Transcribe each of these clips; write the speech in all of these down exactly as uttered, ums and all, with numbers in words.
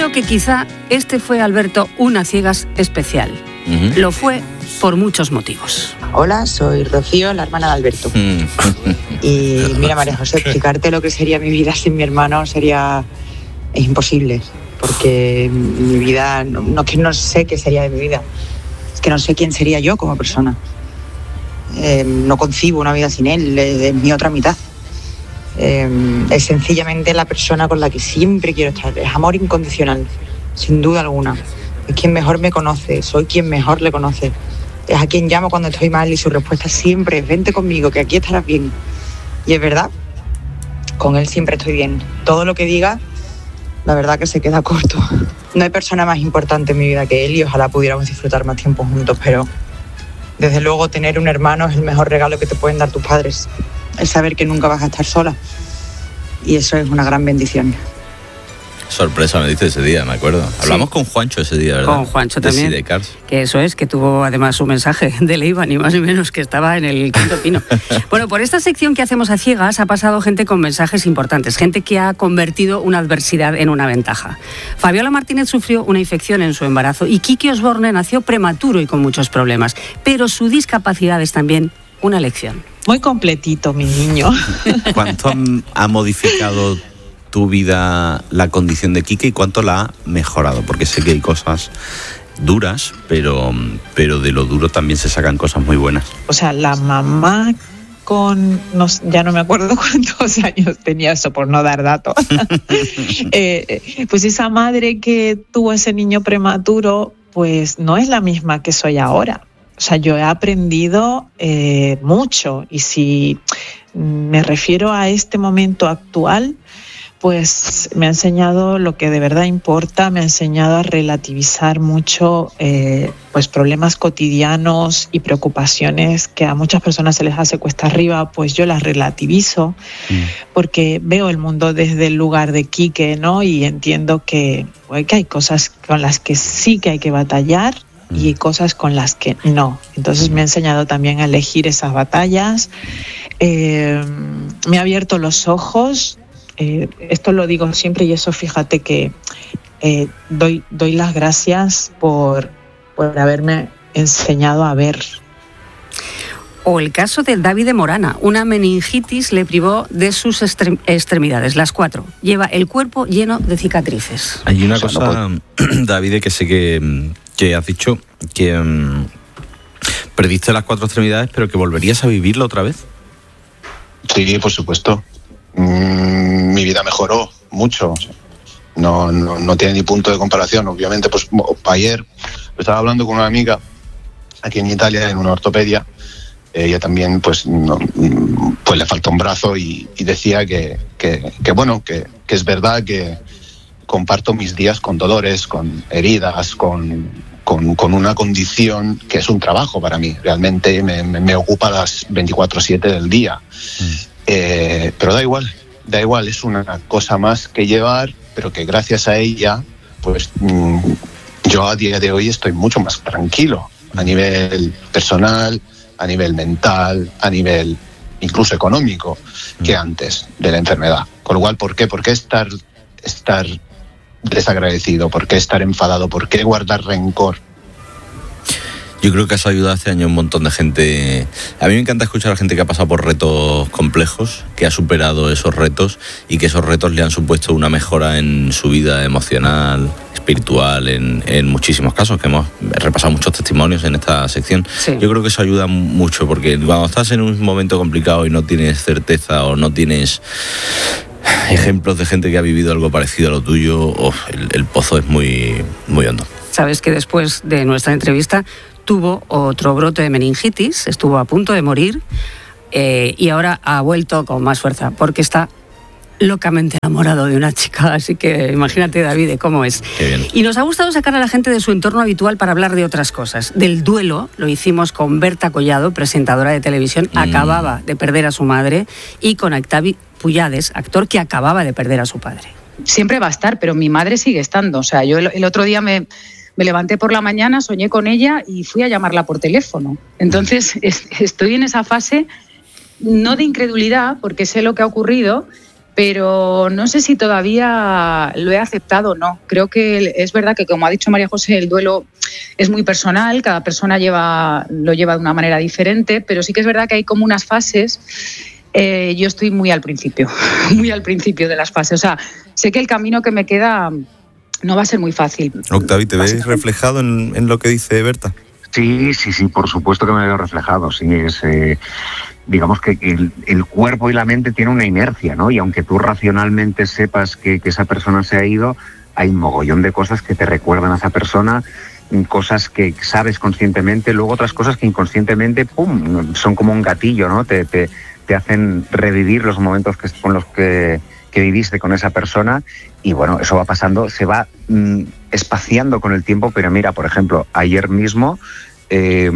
Creo que quizá este fue, Alberto, una ciegas especial. Uh-huh. Lo fue por muchos motivos. Hola, soy Rocío, la hermana de Alberto. Y mira, María José, explicarte lo que sería mi vida sin mi hermano sería es imposible, porque mi vida, no, no es que no sé qué sería de mi vida, es que no sé quién sería yo como persona. Eh, no concibo una vida sin él, es, es mi otra mitad. Eh, es sencillamente la persona con la que siempre quiero estar, es amor incondicional, sin duda alguna. Es quien mejor me conoce, soy quien mejor le conoce. Es a quien llamo cuando estoy mal y su respuesta siempre es: vente conmigo, que aquí estarás bien. Y es verdad, con él siempre estoy bien. Todo lo que diga, la verdad que se queda corto. No hay persona más importante en mi vida que él y ojalá pudiéramos disfrutar más tiempo juntos, pero desde luego tener un hermano es el mejor regalo que te pueden dar tus padres. El saber que nunca vas a estar sola. Y eso es una gran bendición. Sorpresa me dice ese día, me acuerdo. Hablamos sí. con Juancho ese día, ¿verdad? Con Juancho de también. Sidecars. Que eso es, que tuvo además un mensaje de Leiva, ni más ni menos, que estaba en el quinto pino. Bueno, por esta sección que hacemos a ciegas ha pasado gente con mensajes importantes, gente que ha convertido una adversidad en una ventaja. Fabiola Martínez sufrió una infección en su embarazo y Kiki Osborne nació prematuro y con muchos problemas, pero su discapacidad es también una lección. Muy completito, mi niño. ¿Cuánto ha modificado tu vida la condición de Kike y cuánto la ha mejorado? Porque sé que hay cosas duras, pero, pero de lo duro también se sacan cosas muy buenas. O sea, la mamá con, no, ya no me acuerdo cuántos años tenía, eso por no dar datos, eh, pues esa madre que tuvo ese niño prematuro, pues no es la misma que soy ahora. O sea, yo he aprendido eh, mucho y si me refiero a este momento actual, pues me ha enseñado lo que de verdad importa, me ha enseñado a relativizar mucho eh, pues problemas cotidianos y preocupaciones que a muchas personas se les hace cuesta arriba, pues yo las relativizo mm. porque veo el mundo desde el lugar de Quique, ¿no? Y entiendo que, pues, que hay cosas con las que sí que hay que batallar y cosas con las que no. Entonces me ha enseñado también a elegir esas batallas, eh, me ha abierto los ojos. Eh, esto lo digo siempre y eso fíjate que eh, doy, doy las gracias por, por haberme enseñado a ver. O el caso de David de Morana, una meningitis le privó de sus extrem- extremidades, las cuatro. Lleva el cuerpo lleno de cicatrices. Hay una o sea, cosa, no puedo... David, que sé que, que has dicho que um, perdiste las cuatro extremidades, pero que volverías a vivirlo otra vez. Sí, por supuesto. Mm, mi vida mejoró mucho. No, no, no tiene ni punto de comparación. Obviamente, pues ayer estaba hablando con una amiga aquí en Italia en una ortopedia. Ella también, pues, no, pues le falta un brazo y, y decía que, que, que bueno, que, que es verdad que comparto mis días con dolores, con heridas, con, con, con una condición que es un trabajo para mí. Realmente me, me, me ocupa las veinticuatro siete del día. Mm. Eh, pero da igual, da igual, es una cosa más que llevar, pero que gracias a ella, pues mmm, yo a día de hoy estoy mucho más tranquilo a nivel personal, a nivel mental, a nivel incluso económico que antes de la enfermedad. Con lo cual, ¿por qué? ¿Por qué estar, estar desagradecido? ¿Por qué estar enfadado? ¿Por qué guardar rencor? Yo creo que has ayudado este año a un montón de gente. A mí me encanta escuchar a gente que ha pasado por retos complejos, que ha superado esos retos y que esos retos le han supuesto una mejora en su vida emocional, espiritual, en, en muchísimos casos, que hemos repasado muchos testimonios en esta sección. Sí. Yo creo que eso ayuda mucho, porque cuando estás en un momento complicado y no tienes certeza o no tienes ejemplos de gente que ha vivido algo parecido a lo tuyo, oh, el, el pozo es muy, muy hondo. Sabes que después de nuestra entrevista tuvo otro brote de meningitis, estuvo a punto de morir eh, y ahora ha vuelto con más fuerza porque está locamente enamorado de una chica, así que imagínate, David, cómo es. Qué bien. Y nos ha gustado sacar a la gente de su entorno habitual para hablar de otras cosas. Del duelo lo hicimos con Berta Collado, presentadora de televisión, mm. acababa de perder a su madre, y con Octavi Puyades, actor que acababa de perder a su padre. Siempre va a estar, pero mi madre sigue estando. O sea, yo el, el otro día me... Me levanté por la mañana, soñé con ella y fui a llamarla por teléfono. Entonces, es, estoy en esa fase, no de incredulidad, porque sé lo que ha ocurrido, pero no sé si todavía lo he aceptado o no. Creo que es verdad que, como ha dicho María José, el duelo es muy personal, cada persona lleva, lo lleva de una manera diferente, pero sí que es verdad que hay como unas fases. Eh, yo estoy muy al principio, muy al principio de las fases. O sea, sé que el camino que me queda no va a ser muy fácil. Octavi, ¿te ves reflejado en, en lo que dice Berta? Sí, sí, sí, por supuesto que me veo reflejado. Sí, es, eh, digamos que el, el cuerpo y la mente tienen una inercia, ¿no? Y aunque tú racionalmente sepas que, que esa persona se ha ido, hay un mogollón de cosas que te recuerdan a esa persona, cosas que sabes conscientemente, luego otras cosas que inconscientemente, pum, son como un gatillo, ¿no? Te, te, te hacen revivir los momentos que, con los que, que viviste con esa persona, y bueno, eso va pasando, se va mm, espaciando con el tiempo, pero mira, por ejemplo, ayer mismo eh,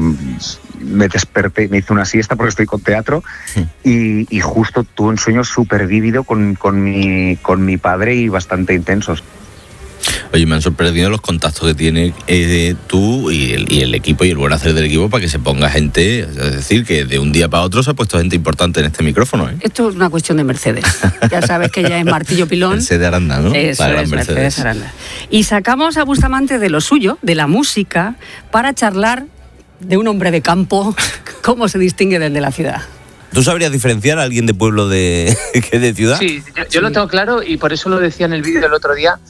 me desperté, me hice una siesta porque estoy con teatro, sí. y, y justo tuve un sueño súper vívido con, con, mi, con mi padre y bastante intensos. Oye, me han sorprendido los contactos que tiene eh, tú y el, y el equipo y el buen hacer del equipo para que se ponga gente, es decir, que de un día para otro se ha puesto gente importante en este micrófono, ¿eh? Esto es una cuestión de Mercedes. Ya sabes que ya es martillo pilón. Mercedes Aranda, ¿no? Eso es, Mercedes. Mercedes Aranda. Y sacamos a Bustamante de lo suyo, de la música, para charlar de un hombre de campo, cómo se distingue del de la ciudad. ¿Tú sabrías diferenciar a alguien de pueblo de, que de ciudad? Sí, yo, yo lo tengo claro y por eso lo decía en el vídeo del otro día.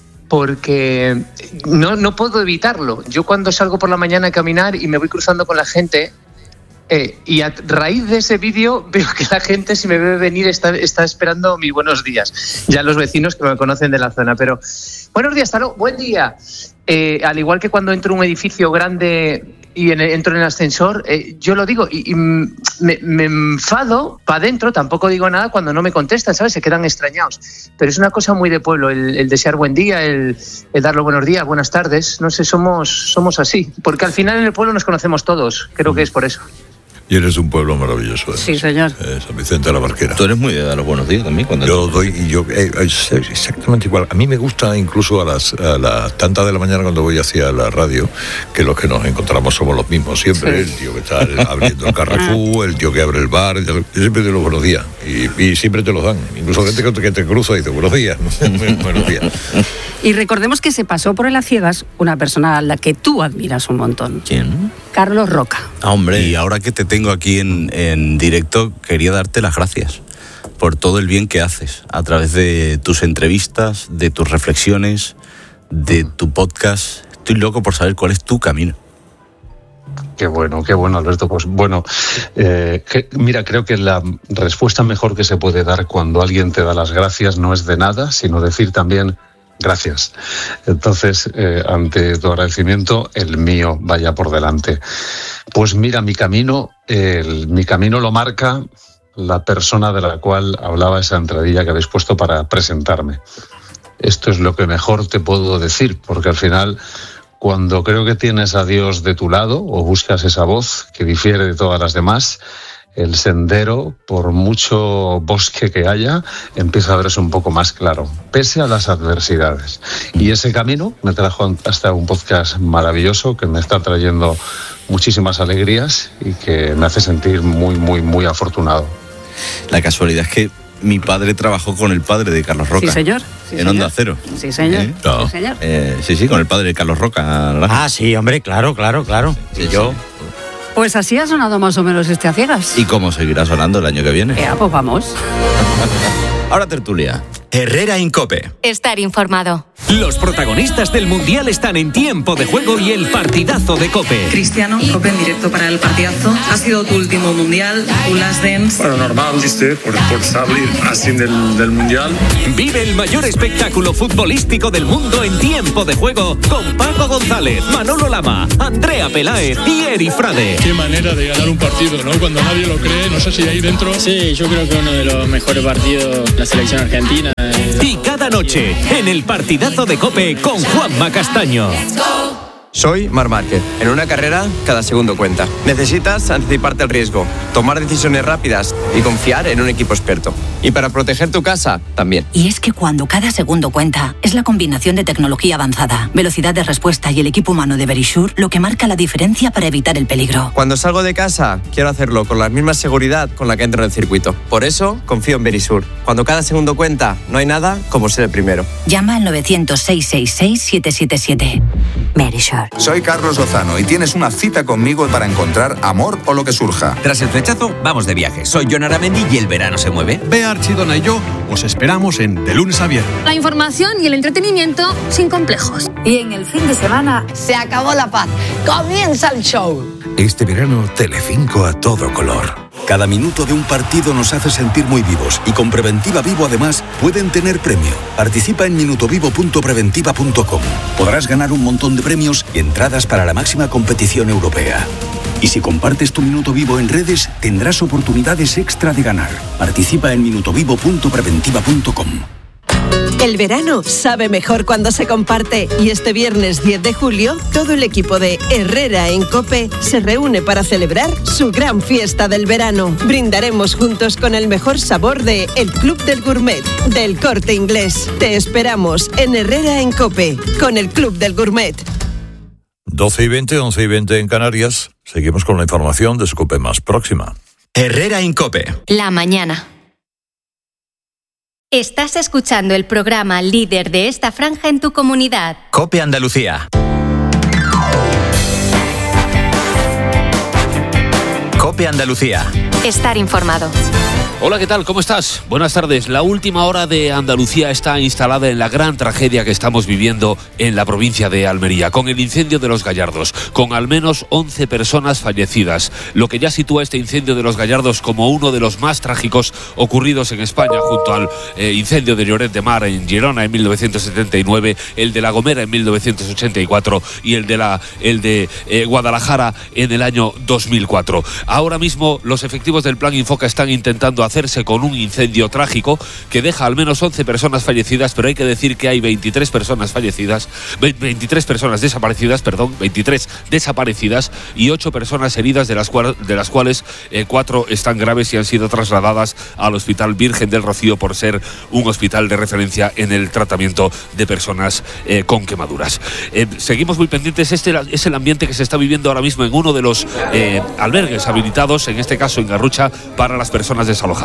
Porque no, no puedo evitarlo. Yo cuando salgo por la mañana a caminar y me voy cruzando con la gente, eh, y a raíz de ese vídeo veo que la gente, si me ve venir, está, está esperando mis buenos días. Ya los vecinos que me conocen de la zona. Pero, buenos días, Talo, buen día. Eh, al igual que cuando entro a un edificio grande y en el, entro en el ascensor, eh, yo lo digo y, y me, me enfado para adentro, tampoco digo nada cuando no me contestan, ¿sabes? Se quedan extrañados. Pero es una cosa muy de pueblo, el, el desear buen día, el, el dar los buenos días, buenas tardes. No sé, somos, somos así. Porque al final en el pueblo nos conocemos todos, creo que es por eso. Y eres un pueblo maravilloso. Además. Sí, señor. Eh, San Vicente de la Barquera. Tú eres muy de dar los buenos días también. Cuando yo doy, y yo eh, es exactamente igual. A mí me gusta incluso a las, a las tantas de la mañana cuando voy hacia la radio, que los que nos encontramos somos los mismos siempre. Sí. El tío que está abriendo el Carrefour, el tío que abre el bar. Yo siempre doy los buenos días. Y, y siempre te los dan. Incluso gente que te, que te cruza y dice buenos días. Buenos días. Y recordemos que se pasó por el A Ciegas una persona a la que tú admiras un montón. ¿Quién? Carlos Roca. Ah, hombre, y ahora que te tengo aquí en, en directo, quería darte las gracias por todo el bien que haces a través de tus entrevistas, de tus reflexiones, de tu podcast. Estoy loco por saber cuál es tu camino. Qué bueno, qué bueno, Alberto. Pues bueno, eh, que, mira, creo que la respuesta mejor que se puede dar cuando alguien te da las gracias no es de nada, sino decir también gracias. Entonces, eh, ante tu agradecimiento, el mío vaya por delante. Pues mira, mi camino, el, mi camino lo marca la persona de la cual hablaba esa entradilla que habéis puesto para presentarme. Esto es lo que mejor te puedo decir, porque al final, cuando creo que tienes a Dios de tu lado o buscas esa voz que difiere de todas las demás, el sendero, por mucho bosque que haya, empieza a verse un poco más claro, pese a las adversidades. Y ese camino me trajo hasta un podcast maravilloso que me está trayendo muchísimas alegrías y que me hace sentir muy, muy, muy afortunado. La casualidad es que mi padre trabajó con el padre de Carlos Roca. Sí, señor. Sí, en señor. Onda Cero. Sí, señor. ¿Eh? No. Sí, señor. Eh, sí, sí, con el padre de Carlos Roca. Ah, sí, hombre, claro, claro, claro. Sí, y sí. yo... Pues así ha sonado más o menos este A Ciegas. ¿Y cómo seguirá sonando el año que viene? Ya, pues vamos. Ahora tertulia. Herrera Incope. Estar informado. Los protagonistas del Mundial están en Tiempo de Juego y el partidazo de COPE. Cristiano, COPE en directo para el partidazo. Ha sido tu último Mundial, tu last dance. Bueno, normal, ¿viste? Por, por salir así del, del Mundial. Vive el mayor espectáculo futbolístico del mundo en Tiempo de Juego con Paco González, Manolo Lama, Andrea Peláez y Eri Frade. Qué manera de ganar un partido, ¿no? Cuando nadie lo cree, no sé si ahí dentro... Sí, yo creo que uno de los mejores partidos de la selección argentina. Y cada noche, en el partidazo de COPE con Juanma Castaño. Soy Marc Márquez. En una carrera, cada segundo cuenta. Necesitas anticiparte al riesgo, tomar decisiones rápidas y confiar en un equipo experto. Y para proteger tu casa, también. Y es que cuando cada segundo cuenta, es la combinación de tecnología avanzada, velocidad de respuesta y el equipo humano de Verisure lo que marca la diferencia para evitar el peligro. Cuando salgo de casa, quiero hacerlo con la misma seguridad con la que entro en el circuito. Por eso, confío en Verisure. Cuando cada segundo cuenta, no hay nada como ser el primero. Llama al novecientos, seiscientos sesenta y seis, siete siete siete. Verisure. Soy Carlos Lozano y tienes una cita conmigo para encontrar amor o lo que surja. Tras el flechazo, vamos de viaje. Soy Jon Aramendi y el verano se mueve. Bea Archidona y yo os esperamos en De Lunes a Viernes. La información y el entretenimiento sin complejos. Y en el fin de semana se acabó la paz. Comienza el show. Este verano, Telecinco a todo color. Cada minuto de un partido nos hace sentir muy vivos y con Preventiva Vivo además pueden tener premio. Participa en minutovivo punto preventiva punto com. Podrás ganar un montón de premios y entradas para la máxima competición europea. Y si compartes tu Minuto Vivo en redes, tendrás oportunidades extra de ganar. Participa en minutovivo punto preventiva punto com. El verano sabe mejor cuando se comparte y este viernes diez de julio todo el equipo de Herrera en COPE se reúne para celebrar su gran fiesta del verano. Brindaremos juntos con el mejor sabor de El Club del Gourmet del Corte Inglés. Te esperamos en Herrera en COPE con el Club del Gourmet. doce y veinte, once y veinte en Canarias. Seguimos con la información de su COPE más próxima. Herrera en COPE. La mañana. Estás escuchando el programa líder de esta franja en tu comunidad. COPE Andalucía. COPE Andalucía. Estar informado. Hola, ¿qué tal? ¿Cómo estás? Buenas tardes. La última hora de Andalucía está instalada en la gran tragedia que estamos viviendo en la provincia de Almería, con el incendio de Los Gallardos, con al menos once personas fallecidas, lo que ya sitúa este incendio de Los Gallardos como uno de los más trágicos ocurridos en España, junto al eh, incendio de Lloret de Mar en Girona en mil novecientos setenta y nueve, el de La Gomera en mil novecientos ochenta y cuatro y el de, la, el de eh, Guadalajara en el año dos mil cuatro. Ahora mismo los efectivos del Plan Infoca están intentando hacerse con un incendio trágico que deja al menos once personas fallecidas, pero hay que decir que hay veintitrés personas fallecidas, veintitrés personas desaparecidas, perdón, veintitrés desaparecidas y ocho personas heridas, de las, cual, de las cuales eh, cuatro están graves y han sido trasladadas al Hospital Virgen del Rocío por ser un hospital de referencia en el tratamiento de personas eh, con quemaduras. Eh, seguimos muy pendientes. Este es el ambiente que se está viviendo ahora mismo en uno de los eh, albergues habilitados, en este caso en Garrucha, para las personas desalojadas.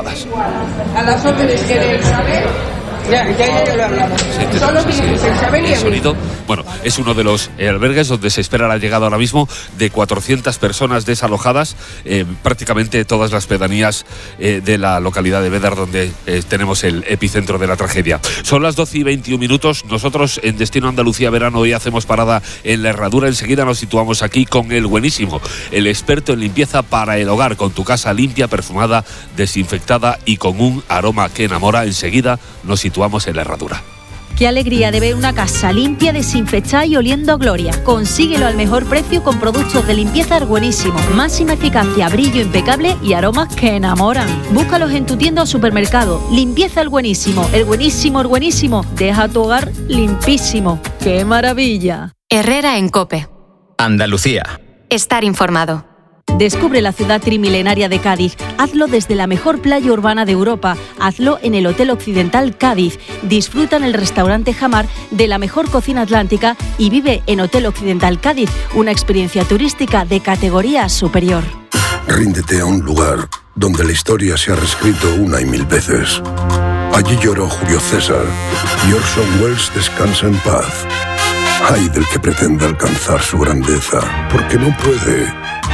A las órdenes que saber, ya, ya, ya, ya lo hablamos. Sí, Solo sí, sí, el sonido. Bueno, es uno de los eh, albergues donde se espera la llegada ahora mismo de cuatrocientas personas desalojadas, eh, prácticamente todas las pedanías eh, de la localidad de Bédar, donde eh, tenemos el epicentro de la tragedia. Son las doce y veintiún minutos. Nosotros en Destino Andalucía Verano hoy hacemos parada en La Herradura. Enseguida nos situamos aquí con el buenísimo, el experto en limpieza para el hogar, con tu casa limpia, perfumada, desinfectada y con un aroma que enamora. Enseguida nos situamos en La Herradura. Qué alegría de ver una casa limpia, desinfectada y oliendo a gloria. Consíguelo al mejor precio con productos de limpieza buenísimos, máxima eficacia, brillo impecable y aromas que enamoran. Búscalos en tu tienda o supermercado. Limpieza el buenísimo, el buenísimo, el buenísimo. Deja tu hogar limpísimo. ¡Qué maravilla! Herrera en COPE. Andalucía. Estar informado. Descubre la ciudad trimilenaria de Cádiz. Hazlo desde la mejor playa urbana de Europa. Hazlo en el Hotel Occidental Cádiz. Disfruta en el restaurante Jamar de la mejor cocina atlántica y vive en Hotel Occidental Cádiz, una experiencia turística de categoría superior. Ríndete a un lugar donde la historia se ha reescrito una y mil veces. Allí lloró Julio César y Orson Welles descansa en paz. Ay del que pretenda alcanzar su grandeza, porque no puede.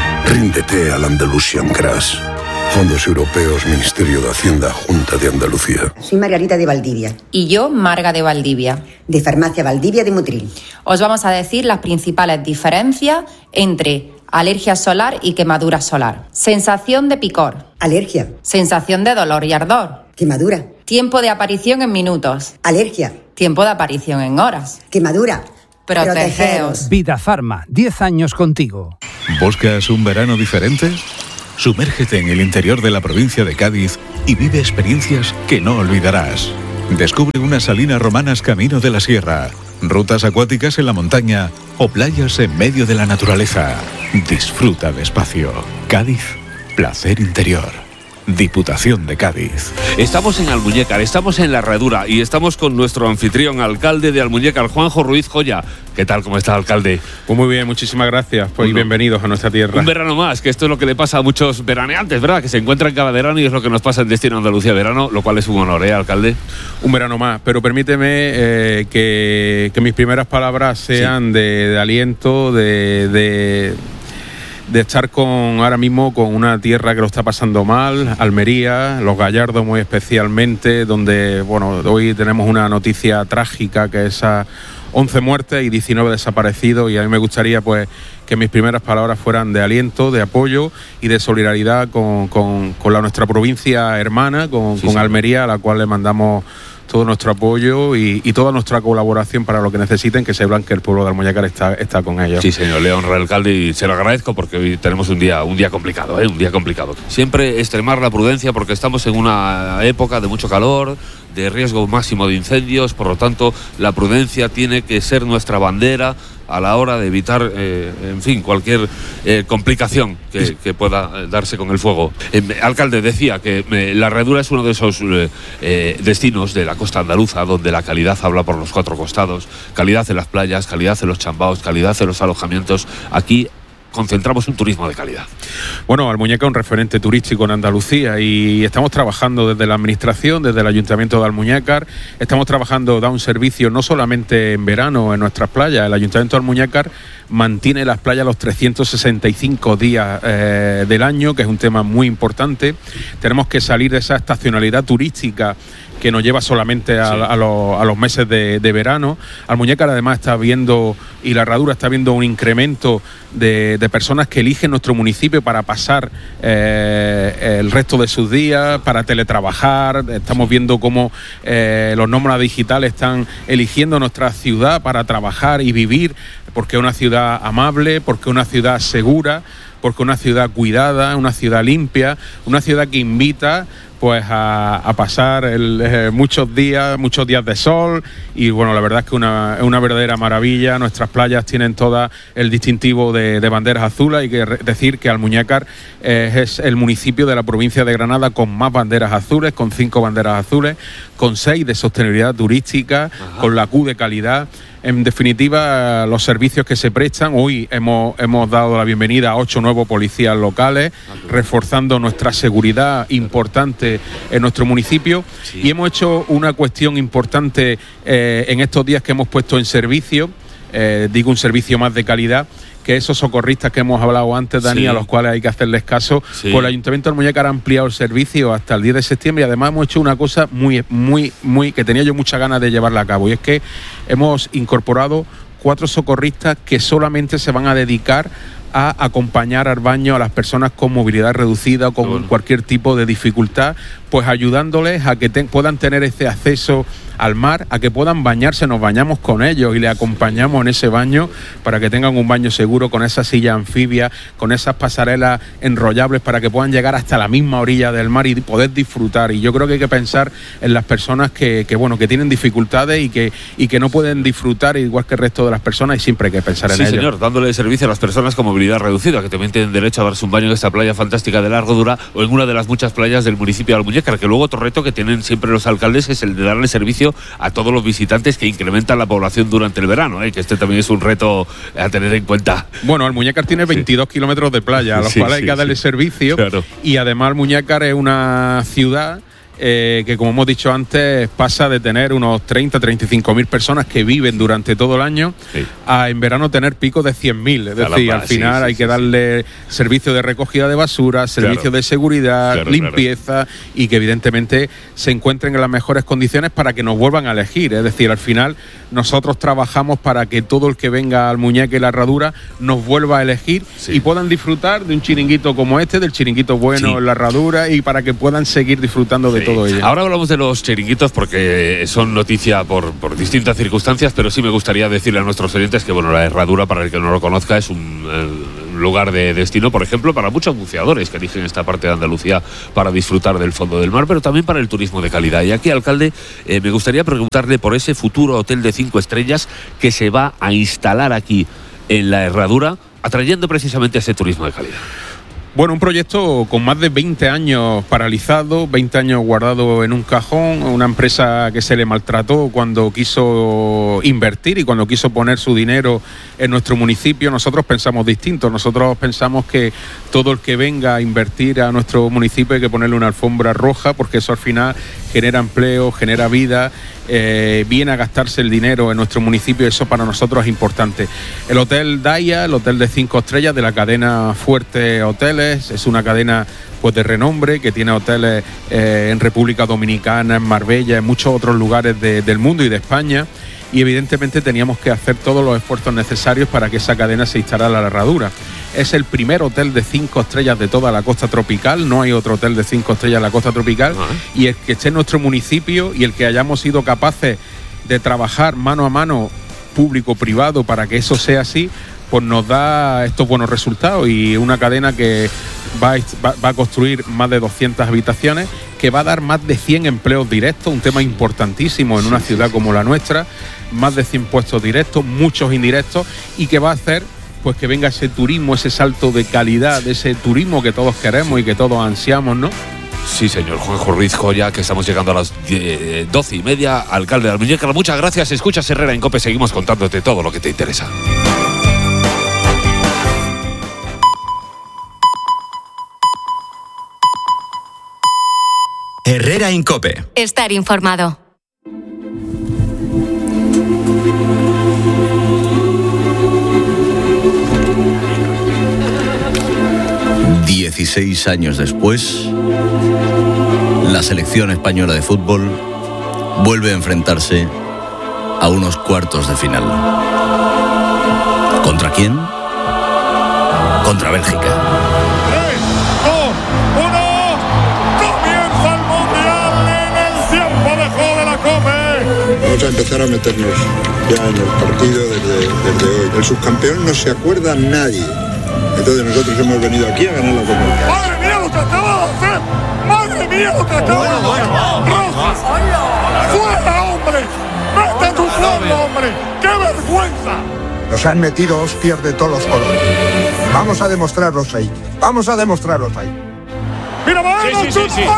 Ríndete al Andalusian Crash. Fondos Europeos, Ministerio de Hacienda, Junta de Andalucía. Soy Margarita de Valdivia. Y yo, Marga de Valdivia. De Farmacia Valdivia de Motril. Os vamos a decir las principales diferencias entre alergia solar y quemadura solar. Sensación de picor. Alergia. Sensación de dolor y ardor. Quemadura. Tiempo de aparición en minutos. Alergia. Tiempo de aparición en horas. Quemadura. Protegeos. Vida Farma, diez años contigo. ¿Buscas un verano diferente? Sumérgete en el interior de la provincia de Cádiz y vive experiencias que no olvidarás. Descubre unas salinas romanas camino de la sierra, rutas acuáticas en la montaña o playas en medio de la naturaleza. Disfruta de espacio. Cádiz, placer interior. Diputación de Cádiz. Estamos en Almuñécar, estamos en La Herradura y estamos con nuestro anfitrión, alcalde de Almuñécar, Juanjo Ruiz Joya. ¿Qué tal? ¿Cómo está, alcalde? Pues muy bien, muchísimas gracias pues, y bienvenidos a nuestra tierra. Un verano más, que esto es lo que le pasa a muchos veraneantes, ¿verdad? Que se encuentran cada verano y es lo que nos pasa en Destino Andalucía Verano, lo cual es un honor, ¿eh, alcalde? Un verano más, pero permíteme eh, que, que mis primeras palabras sean sí. de, de aliento, de... de de estar con ahora mismo con una tierra que lo está pasando mal, Almería, Los Gallardos muy especialmente, donde bueno, hoy tenemos una noticia trágica que es esas once muertes y diecinueve desaparecidos, y a mí me gustaría pues que mis primeras palabras fueran de aliento, de apoyo y de solidaridad con, con, con la, nuestra provincia hermana, con, sí, con Almería, a la cual le mandamos todo nuestro apoyo y, y toda nuestra colaboración para lo que necesiten, que sepan que el pueblo de Almuñécar está, está con ellos. Sí, señor, le honra al alcalde y se lo agradezco porque hoy tenemos un día, un día complicado, ¿eh? un día complicado. Siempre extremar la prudencia porque estamos en una época de mucho calor, de riesgo máximo de incendios, por lo tanto la prudencia tiene que ser nuestra bandera a la hora de evitar, eh, en fin, cualquier eh, complicación que, que pueda darse con el fuego. Eh, alcalde, decía que eh, La Herradura es uno de esos eh, eh, destinos de la costa andaluza donde la calidad habla por los cuatro costados, calidad en las playas, calidad en los chambaos, calidad en los alojamientos. Aquí concentramos un turismo de calidad. Bueno, Almuñécar es un referente turístico en Andalucía y estamos trabajando desde la administración, desde el Ayuntamiento de Almuñécar, estamos trabajando, da un servicio no solamente en verano en nuestras playas, el Ayuntamiento de Almuñécar mantiene las playas los trescientos sesenta y cinco días eh, del año, que es un tema muy importante. Tenemos que salir de esa estacionalidad turística que nos lleva solamente a, sí. a, los, a los meses de, de verano. Almuñécar además está viendo, y La Herradura está viendo un incremento de, de personas que eligen nuestro municipio para pasar eh, el resto de sus días, para teletrabajar. Estamos sí. viendo cómo eh, los nómadas digitales están eligiendo nuestra ciudad para trabajar y vivir, porque es una ciudad amable, porque es una ciudad segura, porque es una ciudad cuidada, una ciudad limpia, una ciudad que invita pues a, a pasar el, eh, muchos días, muchos días de sol, y bueno, la verdad es que una, es una verdadera maravilla. Nuestras playas tienen todas el distintivo de, de banderas azules. Hay que re- decir que Almuñécar eh, es el municipio de la provincia de Granada con más banderas azules, con cinco banderas azules, con seis de sostenibilidad turística, Ajá. con la Q de calidad. En definitiva, los servicios que se prestan. Hoy hemos, hemos dado la bienvenida a ocho nuevos policías locales, reforzando nuestra seguridad importante en nuestro municipio. Sí. Y hemos hecho una cuestión importante eh, en estos días que hemos puesto en servicio, eh, digo un servicio más de calidad, que esos socorristas que hemos hablado antes, Dani, sí. a los cuales hay que hacerles caso, sí. pues el Ayuntamiento de Almuñécar ha ampliado el servicio hasta el diez de septiembre y además hemos hecho una cosa muy, muy, muy, que tenía yo muchas ganas de llevarla a cabo, y es que hemos incorporado cuatro socorristas que solamente se van a dedicar a acompañar al baño a las personas con movilidad reducida o con bueno. cualquier tipo de dificultad, pues ayudándoles a que te, puedan tener ese acceso al mar, a que puedan bañarse. Nos bañamos con ellos y les acompañamos en ese baño para que tengan un baño seguro, con esa silla anfibia, con esas pasarelas enrollables para que puedan llegar hasta la misma orilla del mar y poder disfrutar. Y yo creo que hay que pensar en las personas que, que bueno, que tienen dificultades y que, y que no pueden disfrutar igual que el resto de las personas, y siempre hay que pensar en sí, ellos. Sí, señor, dándole servicio a las personas con movilidad reducida, que también tienen derecho a darse un baño en esta playa fantástica de La Herradura o en una de las muchas playas del municipio de Almuñécar, que luego otro reto que tienen siempre los alcaldes es el de darle servicio a todos los visitantes que incrementan la población durante el verano, ¿eh? que este también es un reto a tener en cuenta. Bueno, Almuñécar tiene veintidós sí. kilómetros de playa, a los sí, cuales sí, hay que darle sí. servicio, claro. y además Almuñécar es una ciudad Eh, que, como hemos dicho antes, pasa de tener unos treinta a treinta y cinco mil personas que viven durante todo el año sí. a en verano tener picos de cien mil. Es decir, claro, al final sí, sí, hay que sí, darle sí. servicio de recogida de basura, servicio claro. de seguridad, claro, limpieza, claro. y que evidentemente se encuentren en las mejores condiciones para que nos vuelvan a elegir. Es decir, al final nosotros trabajamos para que todo el que venga al Almuñécar y La Herradura nos vuelva a elegir sí. y puedan disfrutar de un chiringuito como este, del chiringuito bueno sí. en La Herradura, y para que puedan seguir disfrutando de sí. todo ello. Ahora hablamos de los chiringuitos porque son noticia por, por distintas circunstancias, pero sí me gustaría decirle a nuestros oyentes que, bueno, La Herradura, para el que no lo conozca, es un eh, lugar de destino, por ejemplo, para muchos buceadores que eligen esta parte de Andalucía para disfrutar del fondo del mar, pero también para el turismo de calidad. Y aquí, alcalde, eh, me gustaría preguntarle por ese futuro hotel de cinco estrellas que se va a instalar aquí en la Herradura, atrayendo precisamente ese turismo de calidad? Bueno, un proyecto con más de veinte años paralizado, veinte años guardado en un cajón, una empresa que se le maltrató cuando quiso invertir y cuando quiso poner su dinero en nuestro municipio. Nosotros pensamos distinto, nosotros pensamos que todo el que venga a invertir a nuestro municipio hay que ponerle una alfombra roja, porque eso al final genera empleo, genera vida, eh, viene a gastarse el dinero en nuestro municipio, y eso para nosotros es importante. El Hotel Daya, el hotel de cinco estrellas de la cadena Fuerte Hoteles, es una cadena pues de renombre que tiene hoteles eh, en República Dominicana, en Marbella, en muchos otros lugares de, del mundo y de España, y evidentemente teníamos que hacer todos los esfuerzos necesarios para que esa cadena se instalara en la Herradura. Es el primer hotel de cinco estrellas de toda la costa tropical, no hay otro hotel de cinco estrellas en la costa tropical, uh-huh. y el que esté en nuestro municipio y el que hayamos sido capaces de trabajar mano a mano, público-privado, para que eso sea así, pues nos da estos buenos resultados, y una cadena que va a, va, va a construir más de doscientas habitaciones, que va a dar más de cien empleos directos, un tema importantísimo en una ciudad como la nuestra, más de cien puestos directos, muchos indirectos, y que va a hacer pues que venga ese turismo, ese salto de calidad, ese turismo que todos queremos y que todos ansiamos, ¿no? Sí, señor Juanjo Ruiz Joya, que estamos llegando a las doce y media, alcalde de Almuñécar. Muchas gracias. Escuchas Herrera en COPE, seguimos contándote todo lo que te interesa. Herrera en COPE. Estar informado. dieciséis años después, la selección española de fútbol vuelve a enfrentarse a unos cuartos de final. ¿Contra quién? Contra Bélgica. tres, dos, uno, comienza el Mundial en el tiempo de juego de la COPE. Vamos a empezar a meternos ya en el partido desde, desde hoy. El subcampeón no se acuerda nadie. Entonces nosotros hemos venido aquí a ganar la Copa. ¡Madre mía lo que acaba de hacer! ¡Madre mía lo que acaba de hacer! ¡Roja! ¡Fuera, hombre! ¡Vete tu pueblo, hombre! ¡Qué vergüenza! Nos han metido hostias de todos los colores. Vamos a demostrarlos ahí. Vamos a demostrarlos ahí. ¡Mira, Baena! Sí, sí, sí, sí.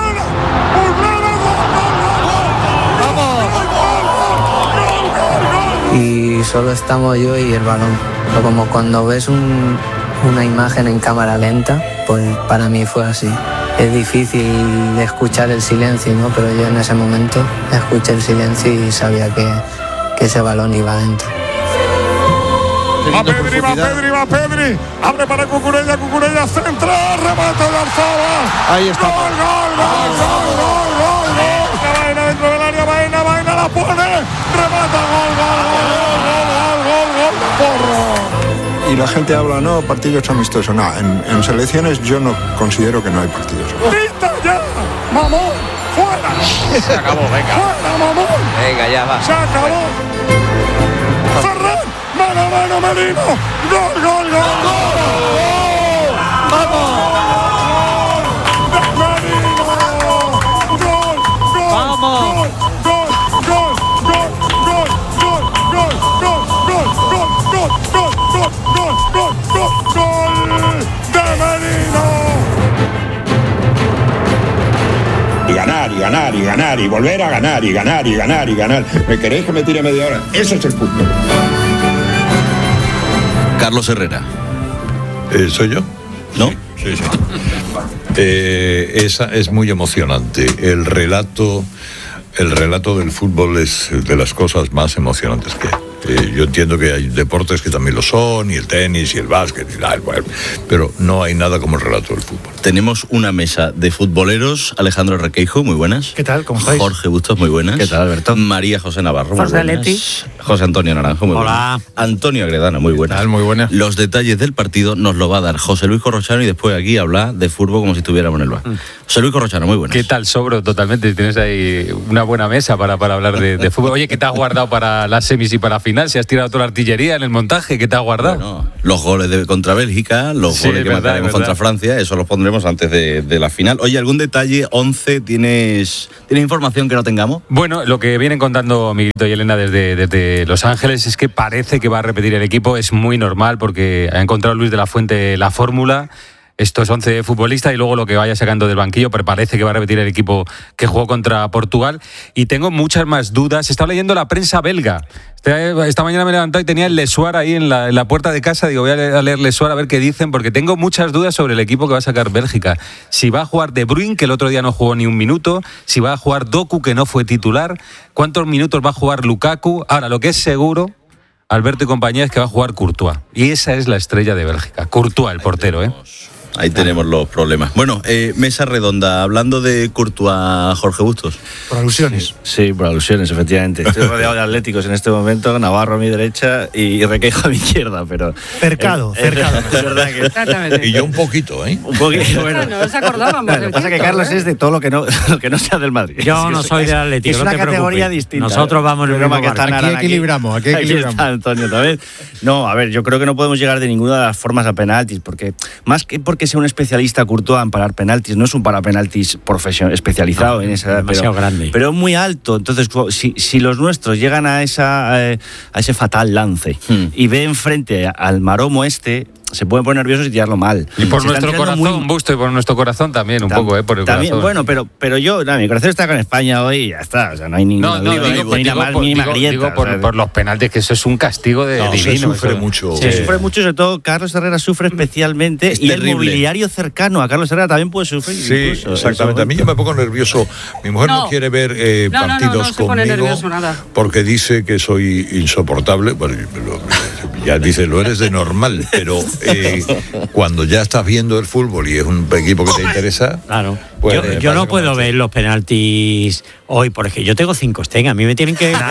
Y solo estamos yo y el balón. Pero como cuando ves un... una imagen en cámara lenta, pues para mí fue así. Es difícil escuchar el silencio, ¿no? Pero yo en ese momento escuché el silencio y sabía que, que ese balón iba adentro. Va Pedri, va Pedri, va Pedri. Abre para Cucurella, Cucurella centra, remate de Arzaba. Ahí está. Gol, gol, gol, gol, gol, gol, gol. Baena dentro del área, Baena, Baena la pone. Remata, gol, gol, gol, gol, gol, gol, gol, porro. Y la gente habla, no, partidos amistosos. No, en, en selecciones yo no considero que no hay partidos amistosos. ¡Grita ya! ¡Mamón! ¡Fuera! Se acabó, venga. ¡Fuera, mamón! Venga, ya va. ¡Se acabó! ¡Ferran! ¡Mano, mano, Merino! ¡Gol, gol, gol, gol! ¡Vamos! ¡Merino! ¡Gol, gol! ¡Vamos! ¡Gol, gol, gol, gol, gol, gol, gol, gol, gol, gol, gol, gol, gol, gol, gol, gol de Merino! Y ganar, y ganar, y ganar, y volver a ganar, y ganar, y ganar, y ganar. ¿Me queréis que me tire media hora? Ese es el punto. Carlos Herrera. Eh, ¿Soy yo? ¿No? Sí, sí. sí. Eh, esa es muy emocionante. El relato, el relato del fútbol es de las cosas más emocionantes que hay. Eh, yo entiendo que hay deportes que también lo son, y el tenis, y el básquet, y tal, bueno, pero no hay nada como el relato del fútbol. Tenemos una mesa de futboleros. Alejandro Requeijo, muy buenas. ¿Qué tal? ¿Cómo estáis? Jorge Bustos, muy buenas. ¿Qué tal, Alberto? María José Navarro, José muy buenas. Leti. José Antonio Naranjo, muy Hola. buenas. Antonio Agredana, muy buenas. ¿Qué tal? Muy buenas. Los detalles del partido nos lo va a dar José Luis Corrochano, y después aquí habla de fútbol como si estuviéramos en el bar. Mm. José Luis Corrochano, muy buenas. ¿Qué tal, Sobro? Totalmente. Tienes ahí una buena mesa para, para hablar de, de fútbol. Oye, ¿qué te has guardado para las semis y para la final? ¿Si has tirado toda la artillería en el montaje? ¿Qué te has guardado? Bueno, los goles de, contra Bélgica, los sí, goles que verdad, marcaremos contra Francia, eso los pondremos antes de, de la final. Oye, ¿algún detalle? once, ¿tienes, ¿tienes información que no tengamos? Bueno, lo que vienen contando Miguelito y Elena desde, desde de Los Ángeles es que parece que va a repetir el equipo. Es muy normal porque ha encontrado Luis de la Fuente la fórmula. Estos once futbolistas y luego lo que vaya sacando del banquillo, pero parece que va a repetir el equipo que jugó contra Portugal. Y tengo muchas más dudas. Estaba leyendo la prensa belga. Esta, esta mañana me he levantado y tenía el Le Soir ahí en la, en la puerta de casa. Digo, voy a leer, a leer Le Soir a ver qué dicen, porque tengo muchas dudas sobre el equipo que va a sacar Bélgica. Si va a jugar De Bruyne, que el otro día no jugó ni un minuto. Si va a jugar Doku, que no fue titular. ¿Cuántos minutos va a jugar Lukaku? Ahora, lo que es seguro, Alberto y compañía, es que va a jugar Courtois. Y esa es la estrella de Bélgica. Courtois, el portero, ¿eh? Ahí tenemos los problemas. Bueno, eh, mesa redonda. Hablando de Courtois, Jorge Bustos. Por alusiones. Sí, sí, por alusiones, efectivamente. Estoy rodeado de atléticos en este momento, Navarro a mi derecha y Requeijo a mi izquierda, pero... Cercado, eh, cercado. Es, es verdad que... Exactamente. Y yo un poquito, ¿eh? Un poquito, bueno. No nos acordábamos. Lo que pasa es que Carlos es de todo lo que no, lo que no sea del Madrid. Yo no es, soy es, del Atlético, es no una te categoría preocupes. distinta. Nosotros vamos en el mismo que barco. aquí equilibramos, aquí equilibramos. Aquí está Antonio también. No, a ver, yo creo que no podemos llegar de ninguna de las formas a penaltis, porque más que porque sea un especialista Courtois en parar penaltis, no es un parapenaltis profesional especializado no, en esa edad, demasiado pero, grande. pero es muy alto. Entonces, si, si los nuestros llegan a esa a ese fatal lance hmm. y ven frente al maromo este, se pueden poner nerviosos y tirarlo mal. Y por se nuestro corazón, muy... Busto, y por nuestro corazón también, un Tam, poco, ¿eh? Por el también, corazón. Bueno, pero, pero yo, no, mi corazón está con España hoy y ya está. O sea, no hay ninguna no, no, duda, digo, ni digo, más digo, mínima digo, grieta. Digo por, o sea, por los penaltis, que eso es un castigo de no, divino. Se sufre eso. mucho. Se eh. sufre mucho, sobre todo Carlos Herrera sufre especialmente. Es y terrible. El mobiliario cercano a Carlos Herrera también puede sufrir. Sí, incluso, exactamente. A mí yo me pongo nervioso. Mi mujer no, no quiere ver eh, no, partidos no, no, no se pone conmigo nervioso, nada. porque dice que soy insoportable. Bueno, ya dice, lo eres de normal, pero eh, cuando ya estás viendo el fútbol y es un equipo que te interesa... Claro. Pues, yo eh, yo no puedo ver los penaltis hoy, porque yo tengo cinco Sten, a mí me tienen que...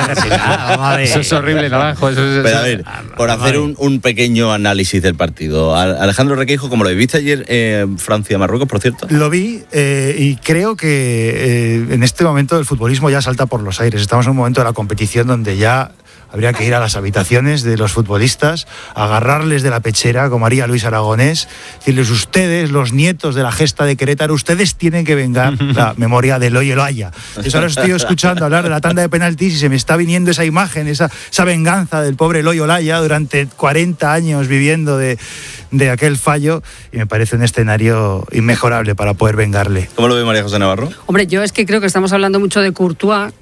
Eso es horrible, Naranjo. Eso es, Pero a ver, por hacer un, un pequeño análisis del partido. Alejandro Requeijo, ¿cómo lo viste ayer eh, Francia-Marruecos, por cierto? Lo vi eh, y creo que eh, en este momento el futbolismo ya salta por los aires. Estamos en un momento de la competición donde ya habría que ir a las habitaciones de los futbolistas, agarrarles de la pechera, como haría Luis Aragonés, decirles: ustedes, los nietos de la gesta de Querétaro, ustedes tienen que vengar la memoria de Loyo Olaya. Yo ahora estoy escuchando hablar de la tanda de penaltis y se me está viniendo esa imagen, esa, esa venganza del pobre Loyo Olaya durante cuarenta años viviendo de, de aquel fallo, y me parece un escenario inmejorable para poder vengarle. ¿Cómo lo ve María José Navarro? Hombre, yo es que creo que estamos hablando mucho de Courtois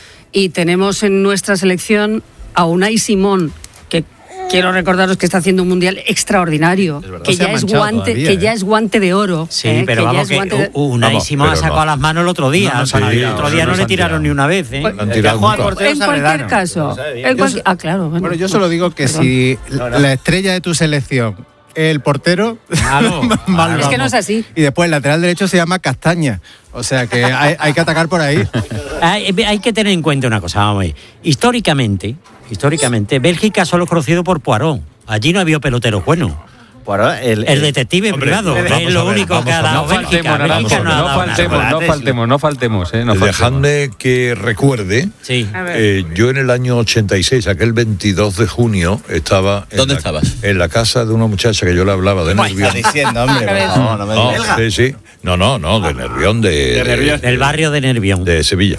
y tenemos en nuestra selección a Unai Simón, que quiero recordaros que está haciendo un mundial extraordinario, que ya es guante, todavía, que ¿eh? ya es guante de oro. Sí, ¿eh? pero que vamos, que de... Unai Simón ha sacado no. las manos el otro día. No, no, o sea, sí, el otro sí, día no, no le tiraron ni una vez. ¿eh? Pues, no tirado nunca. En cualquier caso. En cualquier... Ah, claro. Bueno, bueno yo solo digo que Perdón. si no, no. la estrella de tu selección, el portero, claro, mal es que no es así. Y después el lateral derecho se llama Castaña. O sea que hay, hay que atacar por ahí. hay, hay que tener en cuenta una cosa, vamos a ver. Históricamente, históricamente, Bélgica solo es conocido por Poirot. Allí no había peloteros buenos. Poirot, el, el detective hombre, privado, es lo ver, único que ha dado no Bélgica. Faltemos, Bélgica no, no, faltemos, no faltemos, no faltemos, eh, no Dejadme que recuerde, sí. eh, yo en el año ochenta y seis, aquel veintidós de junio, estaba... En ¿Dónde la, estabas? En la casa de una muchacha que yo le hablaba de pues Nervión. Está diciendo, hombre, por favor, no me no, digas. sí, sí. No, no, no, de Nervión, de... de, Nervión. Del barrio de Nervión. De Sevilla.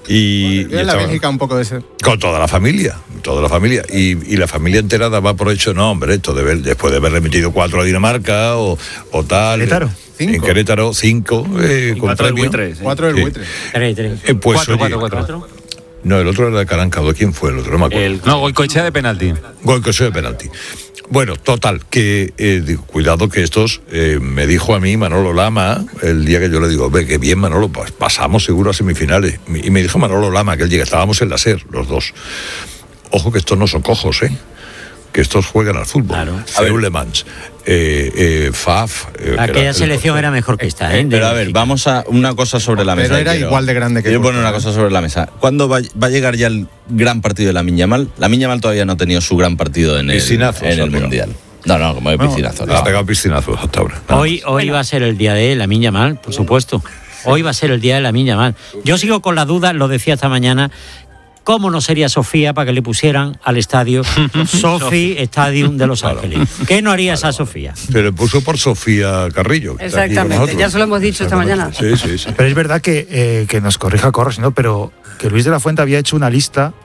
Y, y en la Bélgica un poco de ese... Con toda la familia, toda la familia. Y, y la familia entera daba por hecho, no, hombre, esto de ver, después de haberle metido cuatro a Dinamarca, O, o tal. Querétaro. Cinco. En Querétaro, cinco. Eh, con cuatro premio. del buitre. Cuatro del sí. buitre. Tres, tres. Eh, pues, cuatro, oye, cuatro, cuatro. No, el otro era de Carancado. ¿Quién fue el otro? No me acuerdo. El, no, Goicoechea de penalti. Goicoechea de penalti. Bueno, total, que eh, digo, cuidado que estos, eh, me dijo a mí Manolo Lama, el día que yo le digo, ve, que bien Manolo, pues pasamos seguro a semifinales. Y me dijo Manolo Lama, aquel día que estábamos en la SER, los dos. Ojo que estos no son cojos, ¿eh? Que estos juegan al fútbol. Claro. A ver, Le Mans, eh, eh, Faf. Eh, Aquella era, selección el, era mejor que esta, ¿eh? Pero a ver, vamos a una cosa sobre la mesa. Pero era quiero, igual de grande que Quiero tú, poner una ¿no? cosa sobre la mesa. ¿Cuándo va, va a llegar ya el gran partido de Lamine Yamal? Lamine Yamal todavía no ha tenido su gran partido en el, en el Mundial. No, no, como de piscinazo. No, no. ha pegado piscinazos hasta ahora. Hoy, hoy bueno. va a ser el día de Lamine Yamal, por supuesto. Hoy va a ser el día de Lamine Yamal. Yo sigo con la duda, lo decía esta mañana. ¿Cómo no sería Sofía para que le pusieran al estadio Sofi Stadium de Los Ángeles? ¿Qué no haría esa Sofía? Se le puso por Sofía Carrillo. Exactamente, ya se lo hemos dicho esta mañana. Sí, sí, sí. Pero es verdad que, eh, que nos corrija Corros, ¿no? Pero que Luis de la Fuente había hecho una lista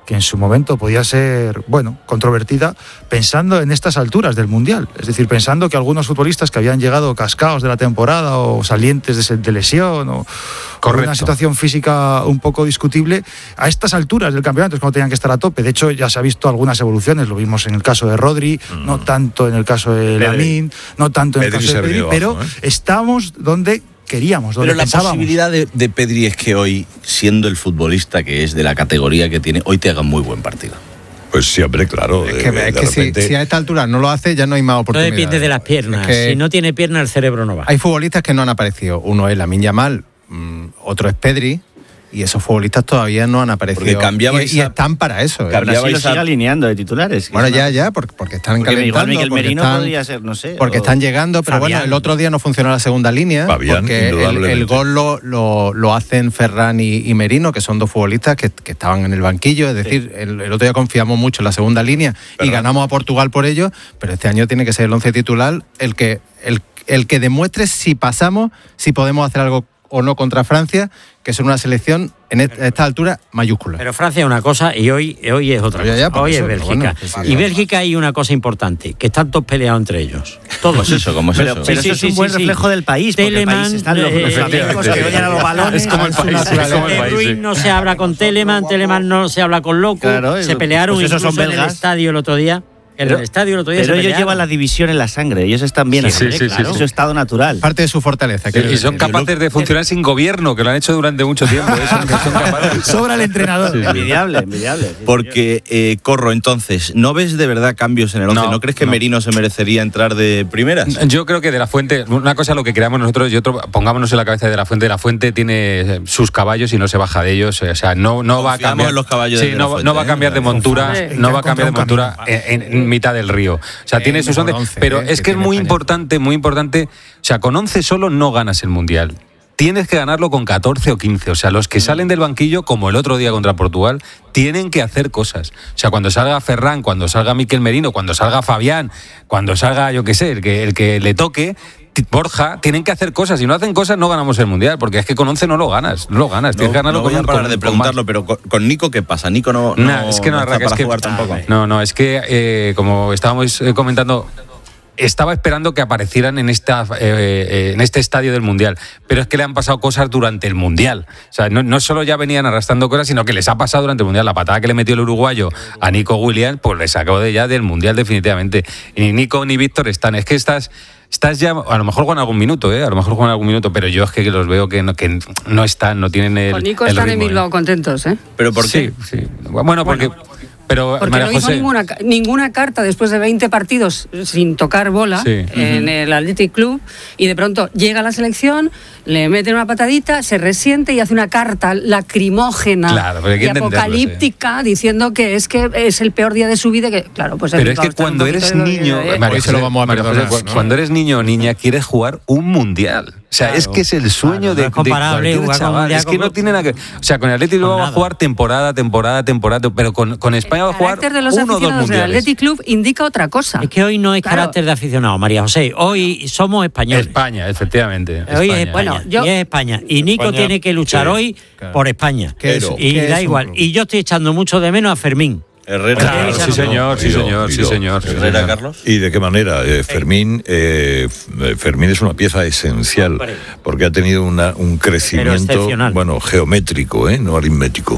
que en su momento podía ser, bueno, controvertida, pensando en estas alturas del Mundial. Es decir, pensando que algunos futbolistas que habían llegado cascados de la temporada o salientes de, de lesión o con una situación física un poco discutible, a estas alturas del campeonato es cuando tenían que estar a tope. De hecho, ya se ha visto algunas evoluciones, lo vimos en el caso de Rodri, mm. no tanto en el caso de Lamine, no tanto en Pedri el caso de Pedri, pero abajo, ¿eh? Estamos donde queríamos, donde Pero la pensábamos. posibilidad de, de Pedri es que hoy, siendo el futbolista que es, de la categoría que tiene, hoy te haga muy buen partido. Pues siempre, claro. Es que, de, es de que repente... si, si a esta altura no lo hace, ya no hay más Todo oportunidades. depende de las piernas. Es que si no tiene piernas, el cerebro no va. Hay futbolistas que no han aparecido. Uno es Lamine Yamal, mmm, otro es Pedri. Y esos futbolistas todavía no han aparecido. Porque cambiabais y, y a... están para eso. ¿eh? Brasil lo sigue alineando de titulares. Bueno, ya, ya, porque, porque están porque calentando. Igual Miguel porque Merino están, podría ser, no sé. Porque o... están llegando, pero Fabián. bueno, el otro día no funcionó la segunda línea. Fabián, porque el, el gol lo, lo, lo hacen Ferran y, y Merino, que son dos futbolistas que, que estaban en el banquillo. Es decir, sí. el, el otro día confiamos mucho en la segunda línea Ferran. Y ganamos a Portugal por ello, pero este año tiene que ser el once titular el que, el, el que demuestre si pasamos, si podemos hacer algo o no contra Francia, que es una selección en esta altura mayúscula. Pero Francia es una cosa y hoy, hoy es otra cosa. Ya, ya, hoy eso, es Bélgica. Bueno, pues sí, y Bélgica hay una cosa importante, que están todos peleados entre ellos. Todos. ¿Cómo es eso? ¿Cómo es pero, eso? Pero sí, eso sí, es un buen sí, reflejo sí. del país, porque Telemann, el país están los, eh, los flamencos que oyen a los balones. Es como el país. Es como el país. Ruiz no se habla con Telemann, Telemann no se habla con Loco. Claro, se pelearon pues incluso en el estadio el otro día. En pero, el estadio el otro día pero se ellos llevan la división en la sangre, ellos están bien, sí, así, sí, claro. sí, Es su estado natural. Parte de su fortaleza. Sí, y son capaces de funcionar sin gobierno, que lo han hecho durante mucho tiempo. ¿eh? Son, son capaces. Sobra el entrenador. Sí, sí. Envidiable, envidiable. Sí, Porque, eh, Corro, entonces, ¿no ves de verdad cambios en el once? ¿No, ¿No crees que no. Merino se merecería entrar de primeras? Yo creo que De La Fuente, una cosa es lo que creamos nosotros y otro, pongámonos en la cabeza de De La Fuente. De La Fuente tiene sus caballos y no se baja de ellos. O sea, no, no va a cambiar. En los caballos sí, de no, la Fuente, no va a cambiar ¿eh? de montura, sí, no va a cambiar de montura en, en mitad del río. O sea, tiene sus once, pero es que es muy importante, muy importante. O sea, con once solo no ganas el Mundial. Tienes que ganarlo con catorce o quince. O sea, los que salen del banquillo, como el otro día contra Portugal, tienen que hacer cosas. O sea, cuando salga Ferran, cuando salga Mikel Merino, cuando salga Fabián, cuando salga, yo qué sé, el que, el que le toque, Borja, tienen que hacer cosas. Si no hacen cosas, no ganamos el Mundial, porque es que con once no lo ganas. No lo ganas. Tienes no, que ganarlo no voy con a parar con, de preguntarlo, pero con, con Nico, ¿qué pasa? Nico no, no, nah, es que no, no está arranca, para es que, jugar tampoco. No, no, es que, eh, como estábamos eh, comentando, estaba esperando que aparecieran en esta eh, eh, en este estadio del Mundial, pero es que le han pasado cosas durante el Mundial. O sea, no, no solo ya venían arrastrando cosas, sino que les ha pasado durante el Mundial. La patada que le metió el uruguayo a Nico Williams, pues le sacó de ya del Mundial definitivamente. Y ni Nico ni Víctor están. Es que estás Estás ya, a lo mejor juegan algún minuto, ¿eh? A lo mejor juegan algún minuto, pero yo es que los veo que no, que no están, no tienen el. Con Nico el están ritmo, en Bilbao ¿eh? contentos, ¿eh? ¿Pero por qué? Sí, sí. Bueno, porque. Bueno. Pero, Porque María no hizo José, ninguna, ninguna carta después de veinte partidos sin tocar bola sí. en uh-huh. el Athletic Club, y de pronto llega a la selección, le meten una patadita, se resiente y hace una carta lacrimógena claro, y apocalíptica sí. diciendo que es que es el peor día de su vida. Que, claro, pues pero es que cuando eres niño, de, María José, lo vamos a María José, José, ¿no? Cuando eres niño o niña quieres jugar un mundial. O sea, claro, es que es el sueño claro, de, no es comparable, de cualquier chaval. Es que no tiene nada que... O sea, con el Athletic Club va a jugar temporada, temporada, temporada, pero con, con España va a jugar de los uno o dos mundiales. El Athletic Club indica otra cosa. Es que hoy no es claro. carácter de aficionado, María José. Hoy somos españoles. España, efectivamente. Hoy España. es España. Bueno, yo, y es España. Y Nico España, tiene que luchar sí, hoy claro. por España. Pero, y da igual. Y yo estoy echando mucho de menos a Fermín. Herrera, claro, sí señor, sí señor, sí señor. Herrera, Carlos. ¿Y de qué manera? Eh, Fermín, eh, Fermín es una pieza esencial porque ha tenido una, un crecimiento, bueno, geométrico, ¿eh? No aritmético.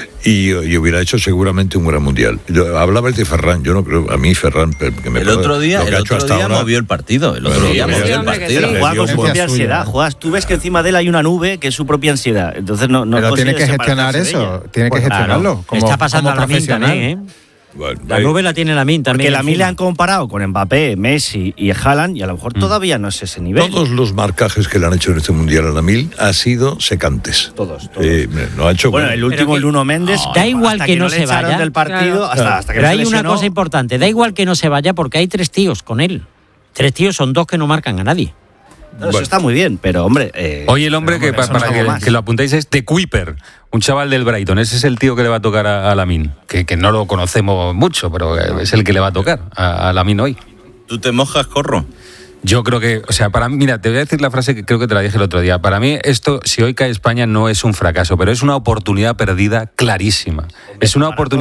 Y, y hubiera hecho seguramente un gran mundial. Yo, hablabais de Ferran, yo no creo, a mí Ferran que me el otro día, lo que el ha hecho otro hasta día ahora, movió el partido, el otro bueno, día sí, movió el partido. Sí, juega con su propia ansiedad, juegas, tú ves que encima de él hay una nube que es su propia ansiedad, entonces no, no pero tiene que gestionar eso, tiene que gestionarlo. Como, está pasando como a la profesional, también, ¿eh? Bueno, la nube la tiene Lamine también. Porque Lamine le han comparado con Mbappé, Messi y Haaland y a lo mejor mm. todavía no es ese nivel. Todos los marcajes que le han hecho en este mundial a Lamine han sido secantes. Todos. todos. Eh, no ha hecho. Bueno, el último, el Nuno Méndez. No, da igual que, que no, no se vaya. Del partido, claro. hasta, hasta que Pero no hay se una cosa importante. Da igual que no se vaya porque hay tres tíos con él. Tres tíos son dos que no marcan a nadie. No, eso bueno. está muy bien, pero hombre... Eh, Hoy el hombre, que, para, para que, que lo apuntéis, es The Kuiper, un chaval del Brighton. Ese es el tío que le va a tocar a, a Lamine, que, que no lo conocemos mucho, pero es el que le va a tocar a, a Lamine hoy. ¿Tú te mojas, Corro? Yo creo que, o sea, para mí, mira, te voy a decir la frase que creo que te la dije el otro día. Para mí esto, si hoy cae España, no es un fracaso, pero es una oportunidad perdida clarísima. Es una oportunidad...